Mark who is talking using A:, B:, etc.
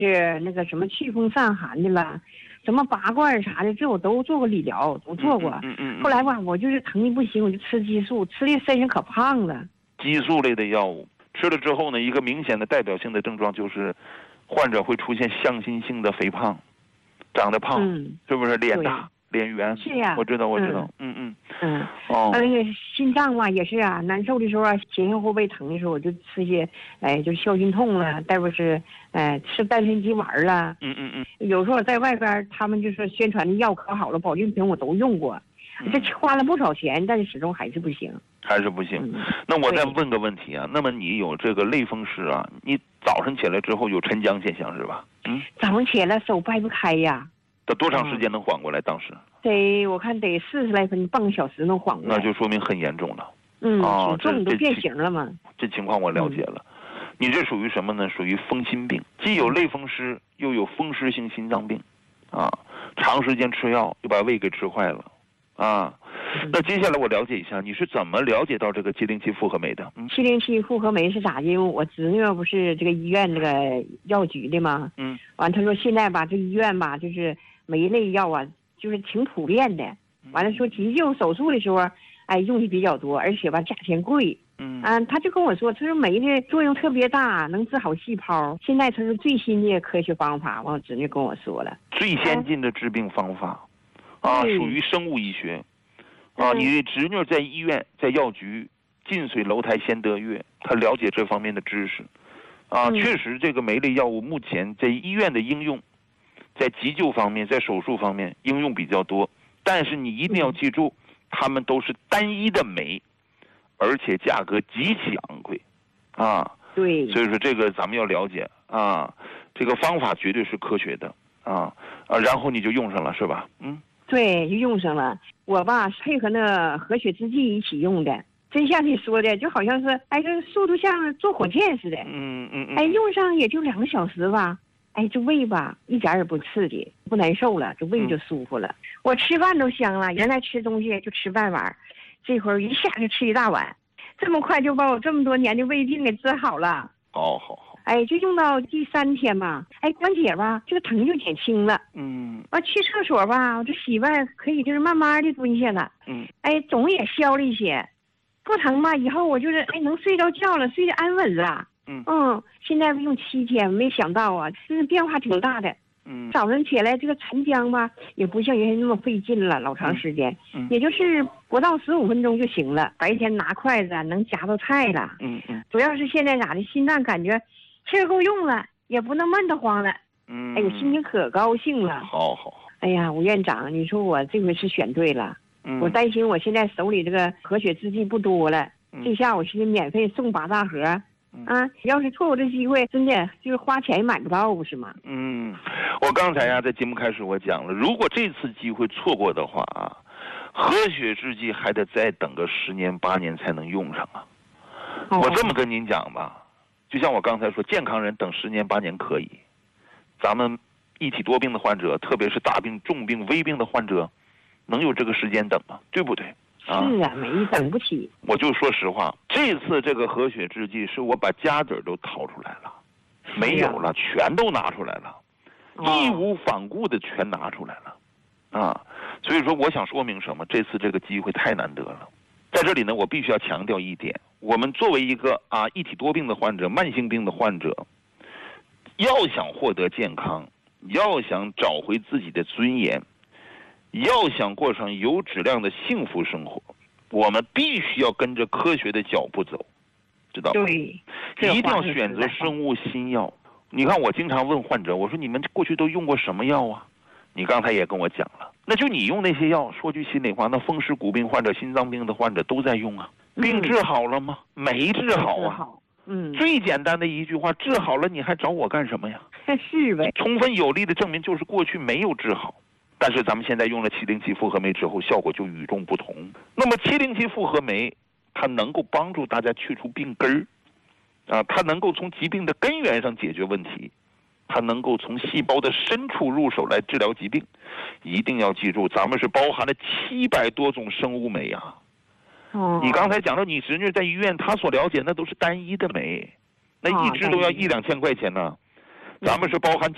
A: 是那个什么祛风散寒的了，什么拔罐啥的，这我都做过理疗，都做过。后来吧，我就是疼的不行，我就吃激素，吃的身上可胖了。
B: 激素类的药物吃了之后呢，一个明显的代表性的症状就是，患者会出现向心性的肥胖，长得胖，是不是脸大？脸圆
A: 是呀，
B: 我知道。
A: 那个心脏嘛也是啊，难受的时候啊，前胸后背疼的时候，我就吃些，就消心痛了，再不是，吃丹参鸡丸了。有时候我在外边，他们就说宣传的药可好了，保健品我都用过，这花了不少钱，但是始终还是不行。
B: 那我再问个问题啊，那么你有这个类风湿啊，你早上起来之后有晨僵现象是吧？
A: 早上起来手掰不开呀。
B: 得多长时间能缓过来？当时
A: 我看得40来分，半个小时能缓过来。
B: 那就说明很严重了。
A: 挺重，都变形了嘛。
B: 这情况我了解了。你这属于什么呢？属于风心病，既有类风湿，又有风湿性心脏病，长时间吃药又把胃给吃坏了，那接下来我了解一下，你是怎么了解到这个707复合酶的
A: ？707复合酶是咋的？因为我侄女不是这个医院这个药局的嘛，完他说现在吧，这医院吧就是酶类药啊，就是挺普遍的。完了说急救手术的时候，用的比较多，而且吧价钱贵。他就跟我说，他说酶的作用特别大，能治好细胞。现在他是最新的科学方法，我侄女跟我说了，
B: 最先进的治病方法，属于生物医学。你侄女在医院在药局近水楼台先得月，她了解这方面的知识。确实这个酶类药物目前在医院的应用，在急救方面，在手术方面应用比较多，但是你一定要记住，它们都是单一的酶，而且价格极其昂贵，
A: 对，
B: 所以说这个咱们要了解这个方法绝对是科学的然后你就用上了是吧？
A: 对，就用上了。我吧配合那和血之剂一起用的，真像你说的，就好像是这速度像坐火箭似的。用上也就2个小时吧。这胃吧一点也不刺激，不难受了，这胃就舒服了。我吃饭都香了，原来吃东西就吃半碗，这会儿一下就吃1大碗，这么快就把我这么多年的胃病给治好了。
B: 好。
A: 就用到第3天吧，关节吧这个疼就减轻了。去厕所吧，我这洗吧可以就是慢慢的蹲下了。肿也消了一些，不疼吧，以后我就是能睡着觉了，睡得安稳了。现在用7天，没想到啊，就是变化挺大的。早上起来这个晨僵吧，也不像原来那么费劲了，老长时间，也就是不到15分钟就行了。白天拿筷子能夹到菜了。主要是现在咋的，心脏感觉气够用了，也不那闷得慌了。我心情可高兴了。
B: 好。
A: 吴院长，你说我这回是选对了。我担心我现在手里这个和血之剂不多了，这下我是免费送8大盒。要是错过这机会，真的就是花钱也买不到，不是吗？
B: 我刚才在节目开始我讲了，如果这次机会错过的话和血之剂还得再等个10年8年才能用上我这么跟您讲吧，就像我刚才说，健康人等10年8年可以，咱们一体多病的患者，特别是大病重病危病的患者，能有这个时间等吗？对不对？
A: 是没等不起。
B: 我就说实话，这次这个和血之剂是我把家底儿都掏出来了，没有了，全都拿出来了，义无反顾的全拿出来了，所以说我想说明什么？这次这个机会太难得了。在这里呢，我必须要强调一点，我们作为一个一体多病的患者，慢性病的患者，要想获得健康，要想找回自己的尊严，要想过上有质量的幸福生活，我们必须要跟着科学的脚步走，知道吗？
A: 对，
B: 一定要选择生物新药。你看我经常问患者，我说你们过去都用过什么药啊？你刚才也跟我讲了，那就你用那些药，说句心里话，那风湿骨病患者、心脏病的患者都在用病治好了吗？没治好最简单的一句话，治好了你还找我干什么呀？
A: 是呗。
B: 充分有力的证明就是过去没有治好，但是咱们现在用了707复合酶之后，效果就与众不同。那么707复合酶它能够帮助大家去除病根儿它能够从疾病的根源上解决问题，它能够从细胞的深处入手来治疗疾病。一定要记住，咱们是包含了700多种生物酶你刚才讲到你侄女在医院，她所了解那都是单一的酶，那一支都要1-2千块钱呢。咱们是包含